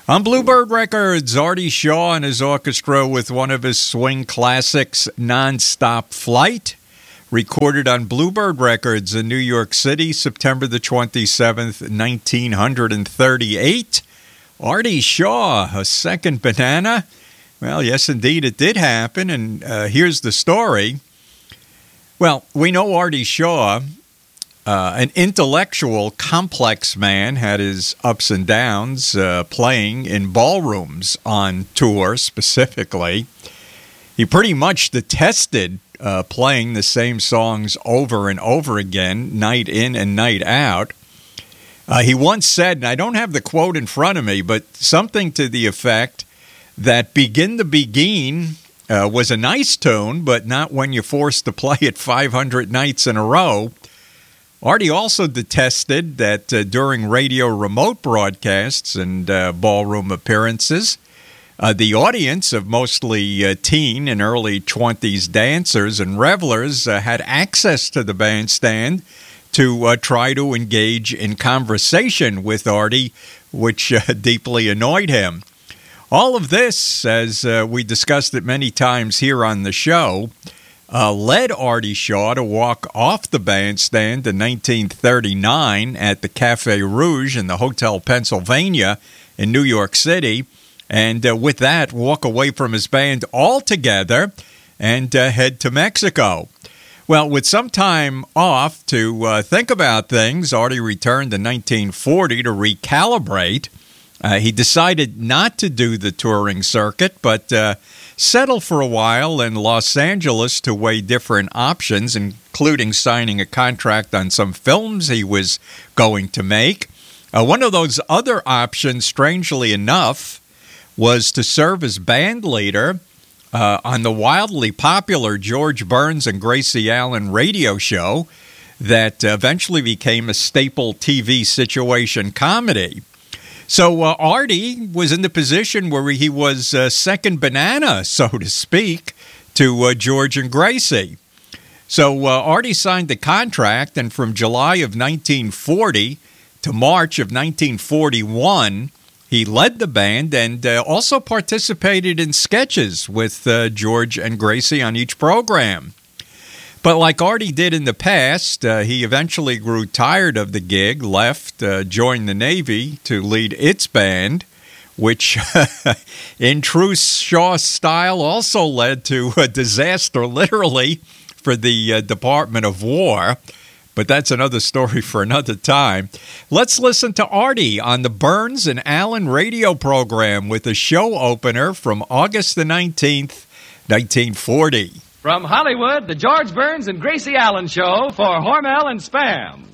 On Bluebird Records, Artie Shaw and his orchestra with one of his swing classics, Non-Stop Flight, recorded on Bluebird Records in New York City, September the 27th, 1938. Artie Shaw, a second banana? Well, yes, indeed, it did happen, and here's the story. Well, we know Artie Shaw, an intellectual, complex man, had his ups and downs playing in ballrooms on tour specifically. He pretty much detested playing the same songs over and over again, night in and night out. He once said, and I don't have the quote in front of me, but something to the effect that Begin the Begin was a nice tune, but not when you're forced to play it 500 nights in a row. Artie also detested that during radio remote broadcasts and ballroom appearances, the audience of mostly teen and early 20s dancers and revelers had access to the bandstand to try to engage in conversation with Artie, which deeply annoyed him. All of this, as we discussed it many times here on the show, led Artie Shaw to walk off the bandstand in 1939 at the Café Rouge in the Hotel Pennsylvania in New York City, and with that, walk away from his band altogether and head to Mexico. Well, with some time off to think about things, Artie returned in 1940 to recalibrate. He decided not to do the touring circuit, but settled for a while in Los Angeles to weigh different options, including signing a contract on some films he was going to make. One of those other options, strangely enough, was to serve as band leader on the wildly popular George Burns and Gracie Allen radio show that eventually became a staple TV situation comedy. So Artie was in the position where he was second banana, so to speak, to George and Gracie. So Artie signed the contract, and from July of 1940 to March of 1941, he led the band and also participated in sketches with George and Gracie on each program. But like Artie did in the past, he eventually grew tired of the gig, left, joined the Navy to lead its band, which in true Shaw style also led to a disaster, literally, for the Department of War. But that's another story for another time. Let's listen to Artie on the Burns and Allen radio program with a show opener from August the 19th, 1940. From Hollywood, the George Burns and Gracie Allen Show for Hormel and Spam.